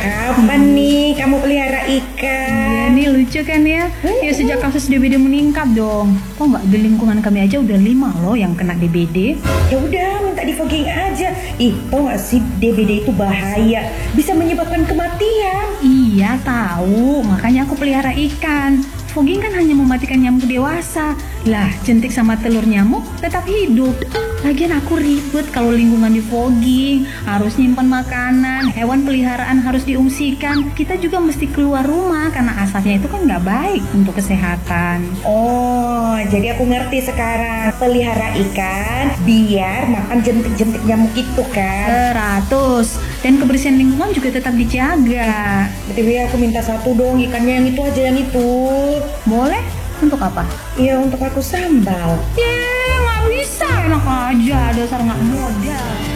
kapan nih kamu pelihara ikan? Ini lucu kan ya? Ya sejak kasus DBD meningkat dong. Kok nggak di lingkungan kami aja udah 5 loh yang kena DBD. Ya udah minta di fogging aja. Tau gak sih DBD itu bahaya, bisa menyebabkan kematian. Iya tahu, makanya aku pelihara ikan. Fogging kan hanya mematikan nyamuk dewasa. Lah, jentik sama telur nyamuk tetap hidup. Lagian aku ribet kalau lingkungan di fogging. Harus nyimpan makanan, hewan peliharaan harus diungsikan. Kita juga mesti keluar rumah karena asapnya itu kan nggak baik untuk kesehatan. Oh, jadi aku ngerti sekarang. Pelihara ikan biar makan jentik-jentik nyamuk itu kan. 100. Dan kebersihan lingkungan juga tetap dijaga. BTW aku minta satu dong, ikannya yang itu aja, yang itu. Boleh? Untuk apa? Iya, untuk aku sambal. Nggak bisa. Enak aja, dasar nggak modal.